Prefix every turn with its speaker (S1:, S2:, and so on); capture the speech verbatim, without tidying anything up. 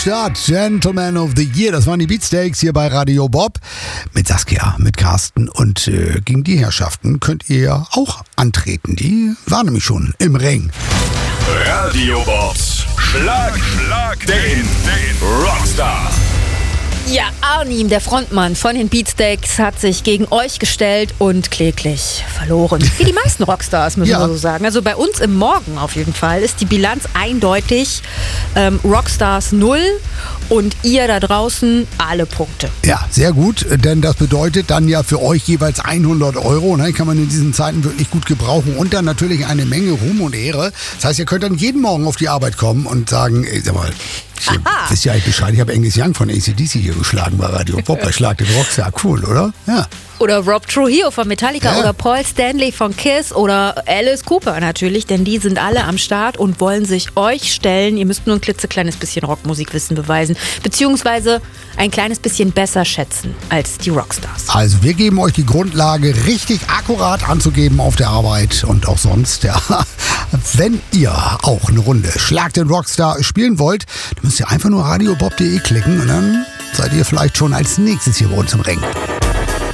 S1: Start, Gentleman of the Year, das waren die Beatsteaks hier bei Radio Bob mit Saskia, mit Carsten und äh, gegen die Herrschaften könnt ihr auch antreten, die waren nämlich schon im Ring.
S2: Radio Bobs Schlag, Schlag den, den Rockstar.
S3: Ja, Arnim, der Frontmann von den Beatsteaks, hat sich gegen euch gestellt und kläglich verloren. Wie die meisten Rockstars, müssen
S1: Ja.
S3: wir so sagen. Also bei uns im Morgen auf jeden Fall ist die Bilanz eindeutig. Ähm, Rockstars null und ihr da draußen alle Punkte.
S1: Ja, sehr gut, denn das bedeutet dann ja für euch jeweils hundert Euro. Ne? Kann man in diesen Zeiten wirklich gut gebrauchen und dann natürlich eine Menge Ruhm und Ehre. Das heißt, ihr könnt dann jeden Morgen auf die Arbeit kommen und sagen, ey, sag mal, ich wisst ja eigentlich Bescheid, ich habe Angus Young von A C D C hier geschlagen bei Radio Bob, bei Schlag den Rockstar, cool, oder? Ja.
S3: Oder Rob Trujillo von Metallica
S1: Ja.
S3: oder Paul Stanley von Kiss oder Alice Cooper natürlich, denn die sind alle am Start und wollen sich euch stellen. Ihr müsst nur ein klitzekleines bisschen Rockmusikwissen beweisen, beziehungsweise ein kleines bisschen besser schätzen als die Rockstars.
S1: Also wir geben euch die Grundlage, richtig akkurat anzugeben auf der Arbeit und auch sonst. Ja. Wenn ihr auch eine Runde Schlag den Rockstar spielen wollt, dann müsst ihr einfach nur radiobob punkt de klicken und dann seid ihr vielleicht schon als nächstes hier bei uns im Ring.